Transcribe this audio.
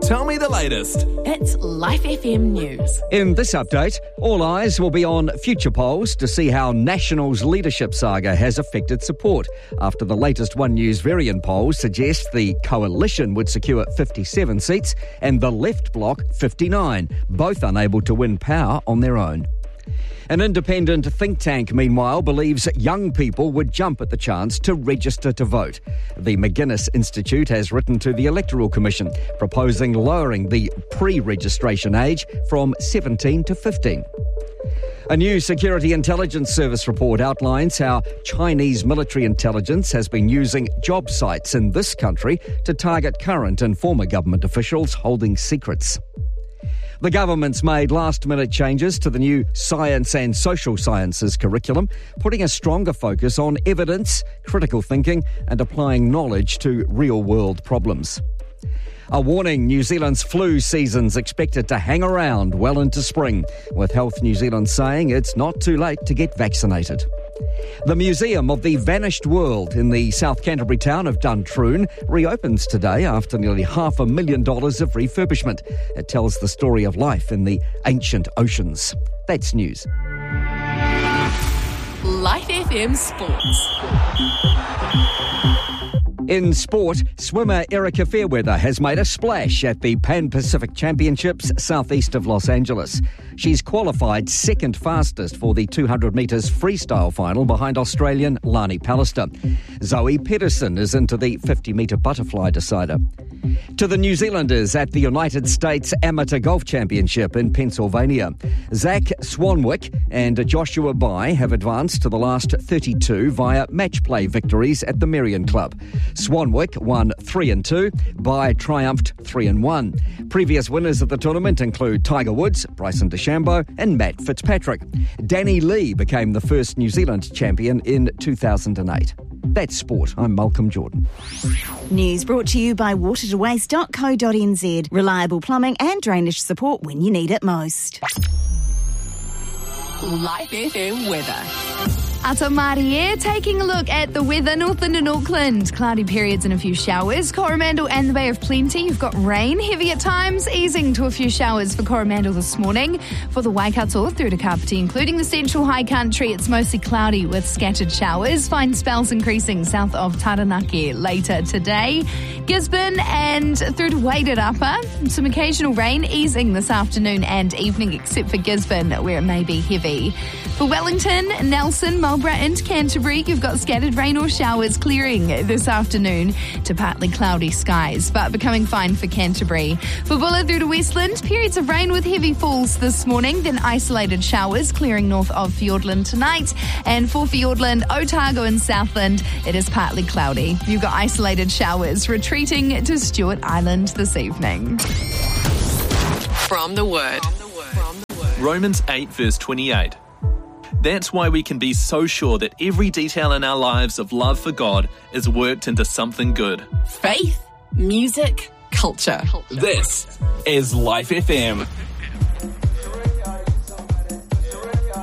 Tell me the latest. It's Life FM News. In this update, all eyes will be on future polls to see how National's leadership saga has affected support, after the latest One News Varian poll suggests the coalition would secure 57 seats and the left bloc 59, both unable to win power on their own. An independent think tank, meanwhile, believes young people would jump at the chance to register to vote. The McGuinness Institute has written to the Electoral Commission, proposing lowering the pre-registration age from 17 to 15. A new Security Intelligence Service report outlines how Chinese military intelligence has been using job sites in this country to target current and former government officials holding secrets. The government's made last-minute changes to the new Science and Social Sciences curriculum, putting a stronger focus on evidence, critical thinking and applying knowledge to real-world problems. A warning: New Zealand's flu season's expected to hang around well into spring, with Health New Zealand saying it's not too late to get vaccinated. The Museum of the Vanished World in the South Canterbury town of Duntroon reopens today after nearly $500,000 of refurbishment. It tells the story of life in the ancient oceans. That's news. Life FM Sports. In sport, swimmer Erica Fairweather has made a splash at the Pan Pacific Championships southeast of Los Angeles. She's qualified second fastest for the 200 metres freestyle final behind Australian Lani Pallister. Zoe Pedersen is into the 50-metre butterfly decider. To the New Zealanders at the United States Amateur Golf Championship in Pennsylvania. Zach Swanwick and Joshua Bai have advanced to the last 32 via match play victories at the Merion Club. Swanwick won 3-2, Bai triumphed 3-1. Previous winners of the tournament include Tiger Woods, Bryson DeChambeau and Matt Fitzpatrick. Danny Lee became the first New Zealand champion in 2008. That's sport. I'm Malcolm Jordan. News brought to you by watertowaste.co.nz. Reliable plumbing and drainage support when you need it most. Life FM weather. Ata Marie, taking a look at the weather. Northland and Auckland, cloudy periods and a few showers. Coromandel and the Bay of Plenty, you've got rain, heavy at times, easing to a few showers for Coromandel this morning. For the Waikato through to Kapiti, including the central high country, it's mostly cloudy with scattered showers. Fine spells increasing south of Taranaki later today. Gisborne and through to Wairarapa, some occasional rain, easing this afternoon and evening, except for Gisborne, where it may be heavy. For Wellington, Nelson, Marlborough and Canterbury, you've got scattered rain or showers clearing this afternoon to partly cloudy skies, but becoming fine for Canterbury. For Bulla through to Westland, periods of rain with heavy falls this morning, then isolated showers clearing north of Fiordland tonight. And for Fiordland, Otago and Southland, it is partly cloudy. You've got isolated showers retreating to Stewart Island this evening. From the Word. Romans 8 verse 28. That's why we can be so sure that every detail in our lives of love for God is worked into something good. Faith, music, culture. This is Life FM.